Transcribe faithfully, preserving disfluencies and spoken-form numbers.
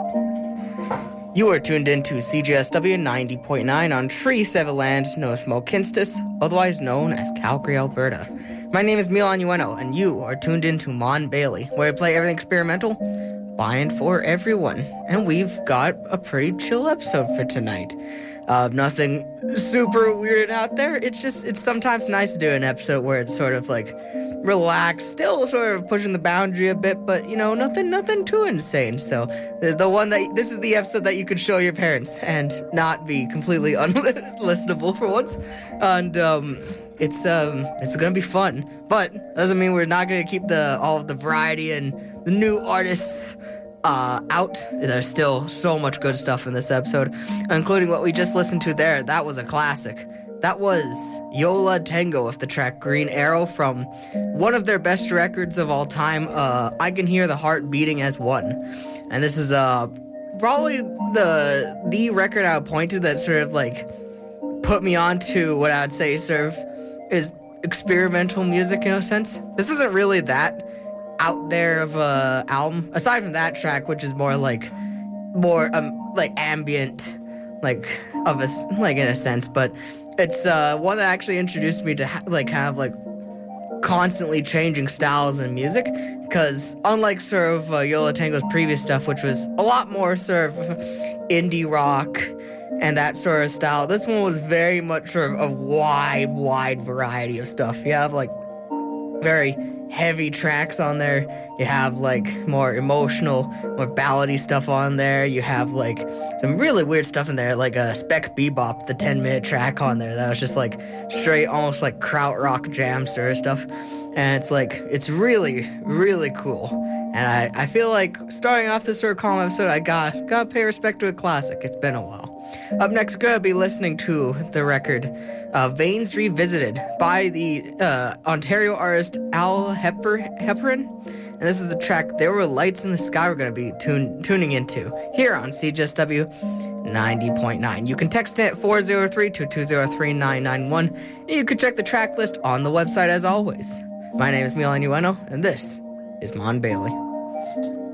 You are tuned into C J S W ninety point nine on Tree Seven Land, Nova Smokinstis, otherwise known as Calgary, Alberta. My name is Milan Ueno, and you are tuned into Mon Bailey, where we play everything experimental by and for everyone. And we've got a pretty chill episode for tonight. Uh, nothing super weird out there. It's just, it's sometimes nice to do an episode where it's sort of like relaxed, still sort of pushing the boundary a bit, but you know, nothing, nothing too insane. So the, the one that, this is the episode that you could show your parents and not be completely unlistenable for once. And, um, it's, um, it's gonna be fun, but doesn't mean we're not gonna keep the, all of the variety and the new artists Uh, out. There's still so much good stuff in this episode, including what we just listened to there. That was a classic. That was Yo La Tengo with the track Green Arrow from one of their best records of all time, uh, I Can Hear the Heart Beating as One. And this is uh, probably the the record I would point to that sort of like put me on to what I would say sort of is experimental music in a sense. This isn't really that out there of a album, aside from that track, which is more like more um like ambient, like of a like in a sense, but it's uh one that actually introduced me to ha- like have like constantly changing styles in music, because unlike sort of uh, Yo La Tengo's previous stuff, which was a lot more sort of indie rock and that sort of style, this one was very much sort of a wide wide variety of stuff. You have like very heavy tracks on there. You have like more emotional, more ballady stuff on there. You have like some really weird stuff in there, like a Spec Bebop, the ten minute track on there that was just like straight, almost like krautrock jam sort of stuff. And it's like, it's really, really cool. And I, I feel like starting off this sort of calm episode, I got gotta pay respect to a classic. It's been a while. Up next, gonna be listening to the record uh, Veins Revisited by the uh, Ontario artist Al Hepper- Heparin. And this is the track There Were Lights in the Sky we're going to be tune- tuning into here on C J S W ninety point nine. You can text it at four oh three, two two oh, three nine nine one. And you can check the track list on the website as always. My name is Milan Ueno, and this is Mon Bailey.